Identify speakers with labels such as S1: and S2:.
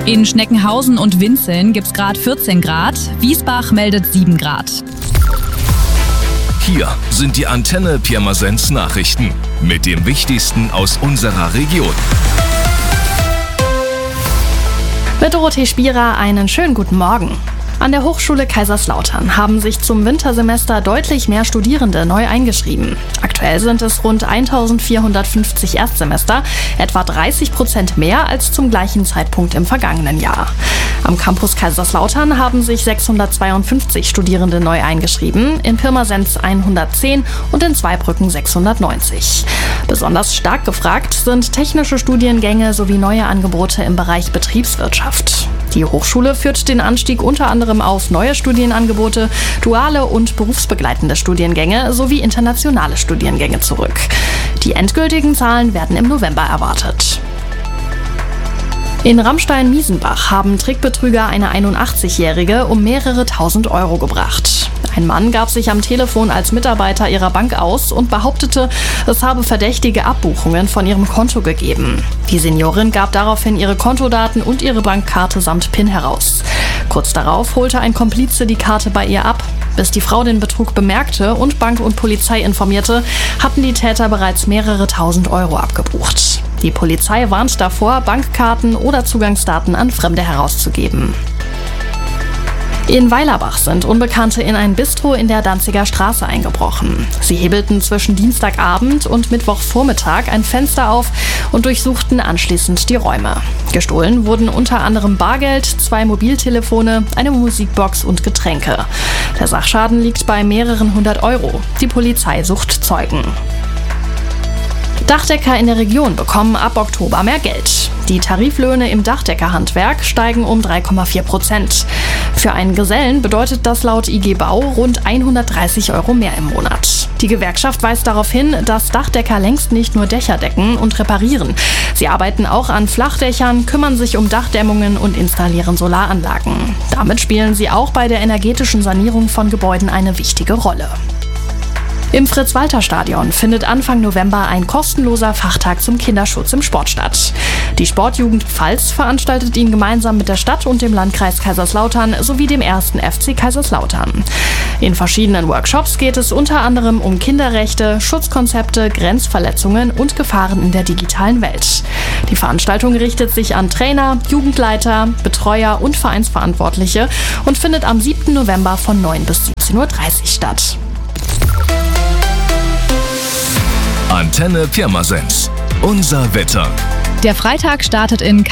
S1: In Schneckenhausen und Winzeln gibt es gerade 14 Grad. Wiesbach meldet 7 Grad.
S2: Hier sind die Antenne Pirmasens Nachrichten mit dem Wichtigsten aus unserer Region.
S3: Mit Dorothee Spierer einen schönen guten Morgen. An der Hochschule Kaiserslautern haben sich zum Wintersemester deutlich mehr Studierende neu eingeschrieben. Aktuell sind es rund 1450 Erstsemester, etwa 30% mehr als zum gleichen Zeitpunkt im vergangenen Jahr. Am Campus Kaiserslautern haben sich 652 Studierende neu eingeschrieben, in Pirmasens 110 und in Zweibrücken 690. Besonders stark gefragt sind technische Studiengänge sowie neue Angebote im Bereich Betriebswirtschaft. Die Hochschule führt den Anstieg unter anderem auf neue Studienangebote, duale und berufsbegleitende Studiengänge sowie internationale Studiengänge zurück. Die endgültigen Zahlen werden im November erwartet. In Ramstein-Miesenbach haben Trickbetrüger eine 81-Jährige um mehrere tausend Euro gebracht. Ein Mann gab sich am Telefon als Mitarbeiter ihrer Bank aus und behauptete, es habe verdächtige Abbuchungen von ihrem Konto gegeben. Die Seniorin gab daraufhin ihre Kontodaten und ihre Bankkarte samt PIN heraus. Kurz darauf holte ein Komplize die Karte bei ihr ab. Bis die Frau den Betrug bemerkte und Bank und Polizei informierte, hatten die Täter bereits mehrere tausend Euro abgebucht. Die Polizei warnt davor, Bankkarten oder Zugangsdaten an Fremde herauszugeben. In Weilerbach sind Unbekannte in ein Bistro in der Danziger Straße eingebrochen. Sie hebelten zwischen Dienstagabend und Mittwochvormittag ein Fenster auf und durchsuchten anschließend die Räume. Gestohlen wurden unter anderem Bargeld, 2 Mobiltelefone, eine Musikbox und Getränke. Der Sachschaden liegt bei mehreren hundert Euro. Die Polizei sucht Zeugen. Dachdecker in der Region bekommen ab Oktober mehr Geld. Die Tariflöhne im Dachdeckerhandwerk steigen um 3,4%. Für einen Gesellen bedeutet das laut IG Bau rund 130 Euro mehr im Monat. Die Gewerkschaft weist darauf hin, dass Dachdecker längst nicht nur Dächer decken und reparieren. Sie arbeiten auch an Flachdächern, kümmern sich um Dachdämmungen und installieren Solaranlagen. Damit spielen sie auch bei der energetischen Sanierung von Gebäuden eine wichtige Rolle. Im Fritz-Walter-Stadion findet Anfang November ein kostenloser Fachtag zum Kinderschutz im Sport statt. Die Sportjugend Pfalz veranstaltet ihn gemeinsam mit der Stadt und dem Landkreis Kaiserslautern sowie dem 1. FC Kaiserslautern. In verschiedenen Workshops geht es unter anderem um Kinderrechte, Schutzkonzepte, Grenzverletzungen und Gefahren in der digitalen Welt. Die Veranstaltung richtet sich an Trainer, Jugendleiter, Betreuer und Vereinsverantwortliche und findet am 7. November von 9 bis 17:30 Uhr statt.
S2: Antenne Pirmasens. Unser Wetter.
S1: Der Freitag startet in